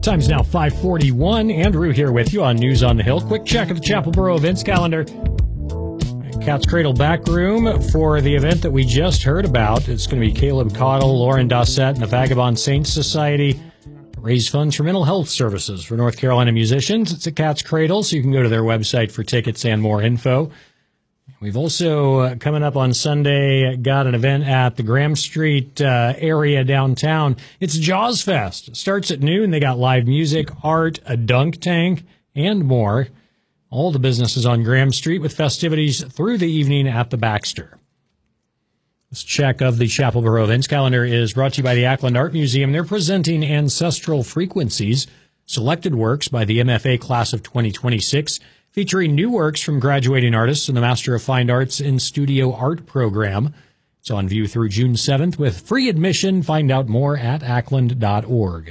Time's now 5:41. Andrew here with you on News on the Hill. Quick check of the Chapelboro events calendar. Cat's Cradle back room for the event that we just heard about. It's going to be Caleb Cottle, Lauren Dossett, and the Vagabond Saints Society. Raise funds for mental health services for North Carolina musicians. It's at Cat's Cradle, so you can go to their website for tickets and more info. We've also, coming up on Sunday, got an event at the Graham Street area downtown. It's Jaws Fest. It starts at noon. They got live music, art, a dunk tank, and more. All the businesses on Graham Street with festivities through the evening at the Baxter. This check of the Chapelboro events calendar is brought to you by the Ackland Art Museum. They're presenting Ancestral Frequencies, selected works by the MFA class of 2026, featuring new works from graduating artists in the Master of Fine Arts in Studio Art program. It's on view through June 7th with free admission. Find out more at ackland.org.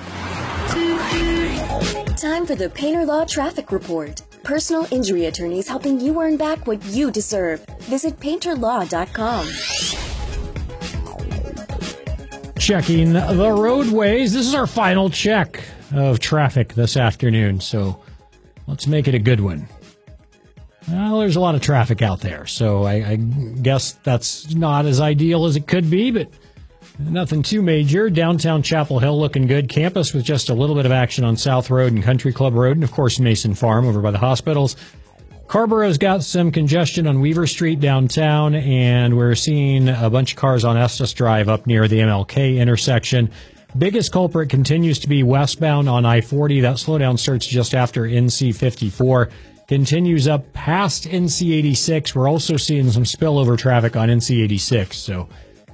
Time for the Painter Law Traffic Report. Personal injury attorneys helping you earn back what you deserve. Visit painterlaw.com. Checking the roadways. This is our final check of traffic this afternoon, so let's make it a good one. Well, there's a lot of traffic out there, so I guess that's not as ideal as it could be, but nothing too major. Downtown Chapel Hill looking good. Campus with just a little bit of action on South Road and Country Club Road, and of course Mason Farm over by the hospitals. Carborough's got some congestion on Weaver Street downtown, and we're seeing a bunch of cars on Estes Drive up near the MLK intersection. Biggest culprit continues to be westbound on I-40. That slowdown starts just after NC 54. Continues up past NC 86. We're also seeing some spillover traffic on NC 86. So